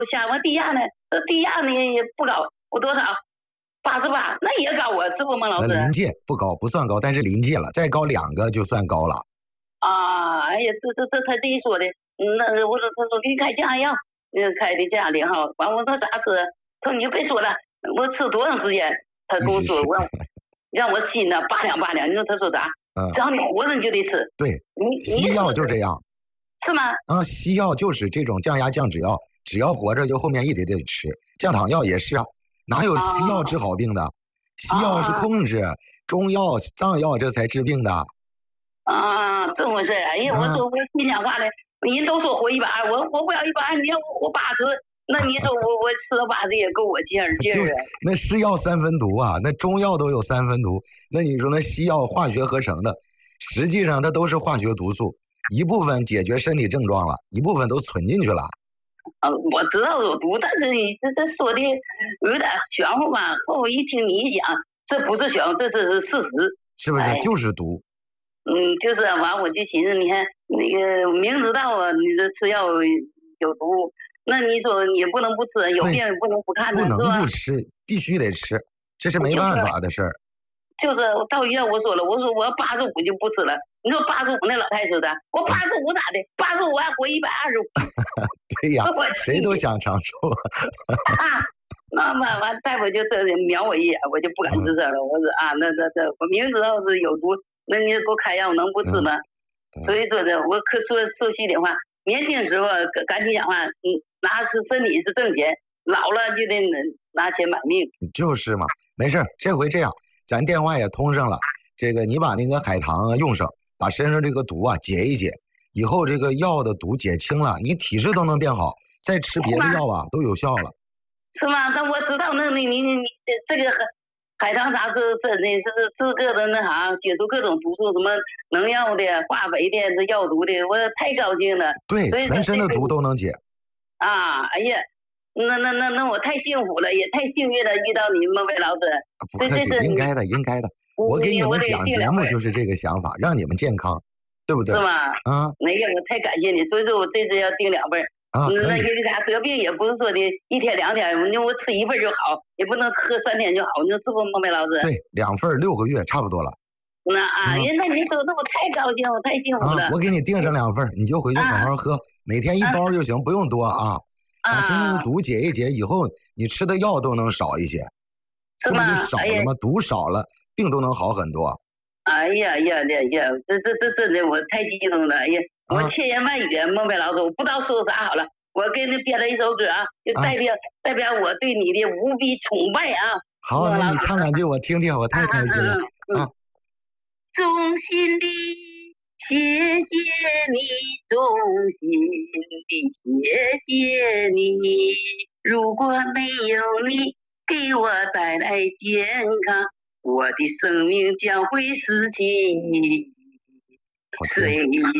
不下，我低压呢，低压呢也不高，我多少88，那也高啊，是不孟老师？ 临界不高，不算高，但是临界了，再高2个就算高了。 啊，哎呀，他这一说的，那我说他说给你开降压药，开的降压0号，完我说咋吃？他说你就别说了，我吃多长时间？他跟我说我让我心呢拔凉，你说他说啥？只要你活着你就得吃。 对，西药就这样。 是吗？ 啊，西药就是这种降压降脂药，只要活着就后面一得吃。降糖药也是啊，哪有西药治好病的？西药是控制，中药、藏药这才治病的。 啊，这么回事。哎呀，我说我听讲话的，人都说活120，我活不了120，你要我活80，那你说我吃到80也够我劲儿。 那是药3分毒啊，那中药都有3分毒，那你说那西药化学合成的，实际上它都是化学毒素。一部分解决身体症状了，一部分都存进去了。 我知道有毒，但是你这说的有点玄乎吧？后一听你一讲，这不是玄乎，这是事实， 是不是？就是毒。 就是完，我就寻思，你看那个明知道啊，你这吃药有毒，那你说也不能不吃，有病也不能不看呢， 不能不吃，必须得吃，这是没办法的事儿。 就是到医院我说了，我说我85就不吃了。你说85那老太说的，我85咋的？85还活125。 对呀，谁都想长寿。 那么完大夫就瞄我一眼，我就不敢吱声了。我说啊，那我明知道是有毒，那你给我开药能不吃吗？所以说的，我可说心里话，年轻时候赶紧讲话，拿身体是挣钱，老了就得拿钱买命。 就是嘛，没事，这回这样，咱电话也通上了，这个你把那个海棠啊用上。把身上这个毒啊解一解，以后这个药的毒解清了，你体质都能变好，再吃别的药啊都有效了。 是吗？但我知道你这个海棠茶是真的是治各种那啥，解除各种毒素，什么能药的、化肥的、这药毒的，我太高兴了。 对，全身的毒都能解。 啊，哎呀，那我太幸福了，也太幸运了，遇到你孟伟老师。 不客气，应该的，应该的。我给你们讲节目就是这个想法，让你们健康，对不对？ 是吗？ 啊， 那个我太感谢你，所以说我这次要订2份。那因为啥得病也不是说的1天2天，我吃1份就好，也不能喝3天就好，你说是不是孟伟老师？ 对，2份6个月差不多了。 那那你说那我太高兴，我太幸福了。 我给你订上2份，你就回去好好喝，每天1包就行，不用多啊。把身上的毒解一解，以后你吃的药都能少一些。 是吗？ 少了吗？毒少了，病都能好很多。 哎呀，这真的我太激动了！哎呀，我千言万语，孟伟老师，我不知道说啥好了。我给你编了一首歌啊，就代表我对你的无比崇拜啊。 好，那你唱2句我听听，我太开心了啊！ 衷心的谢谢你，衷心的谢谢你，如果没有你给我带来健康，我的生命将会失去。虽